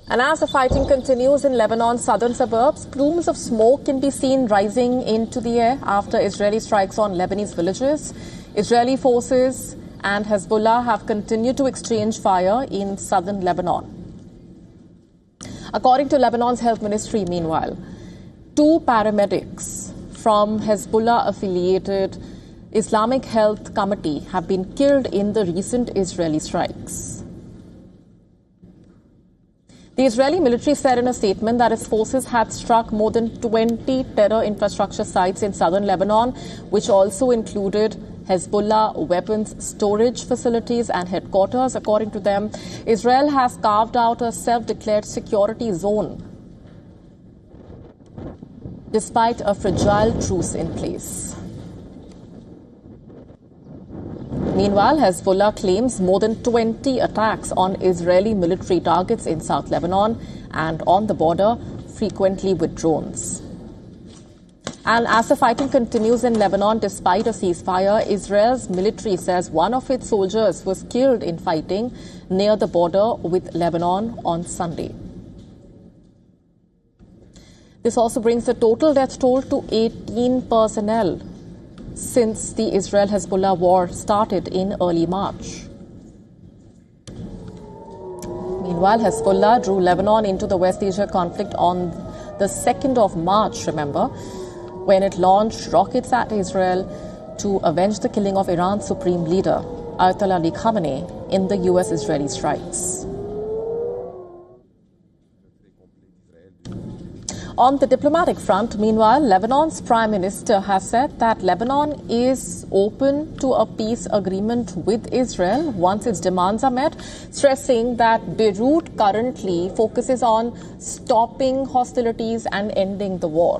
And as the fighting continues in Lebanon's southern suburbs, plumes of smoke can be seen rising into the air after Israeli strikes on Lebanese villages. Israeli forces and Hezbollah have continued to exchange fire in southern Lebanon. According to Lebanon's health ministry, meanwhile, 2 paramedics from Hezbollah-affiliated Islamic Health Committee have been killed in the recent Israeli strikes. The Israeli military said in a statement that its forces had struck more than 20 terror infrastructure sites in southern Lebanon, which also included Hezbollah weapons storage facilities and headquarters. According to them, Israel has carved out a self-declared security zone despite a fragile truce in place. Meanwhile, Hezbollah claims more than 20 attacks on Israeli military targets in South Lebanon and on the border, frequently with drones. And as the fighting continues in Lebanon despite a ceasefire, Israel's military says one of its soldiers was killed in fighting near the border with Lebanon on Sunday. This also brings the total death toll to 18 personnel since the Israel-Hezbollah war started in early March. Meanwhile, Hezbollah drew Lebanon into the West Asia conflict on the 2nd of March, remember, when it launched rockets at Israel to avenge the killing of Iran's supreme leader, Ayatollah Ali Khamenei, in the US-Israeli strikes. On the diplomatic front, meanwhile, Lebanon's Prime Minister has said that Lebanon is open to a peace agreement with Israel once its demands are met, stressing that Beirut currently focuses on stopping hostilities and ending the war.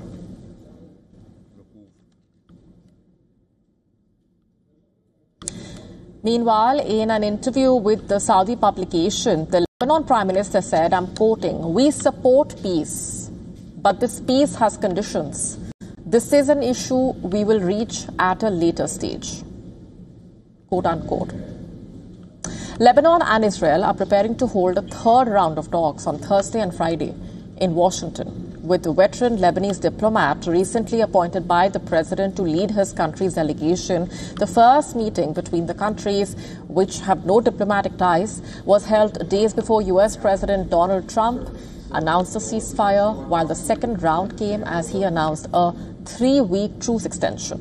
Meanwhile, in an interview with the Saudi publication, the Lebanon Prime Minister said, I'm quoting, "We support peace. But this peace has conditions. This is an issue we will reach at a later stage," quote unquote. Lebanon and Israel are preparing to hold a third round of talks on Thursday and Friday in Washington, with the veteran Lebanese diplomat recently appointed by the president to lead his country's delegation. The first meeting between the countries, which have no diplomatic ties, was held days before US President Donald Trump announced a ceasefire, while the second round came as he announced a 3-week truce extension.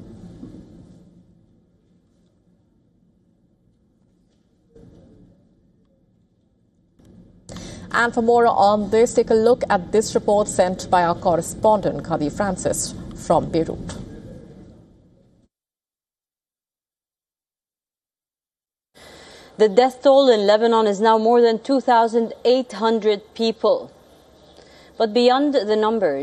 And for more on this, take a look at this report sent by our correspondent, Khadi Francis, from Beirut. The death toll in Lebanon is now more than 2,800 people. But beyond the numbers,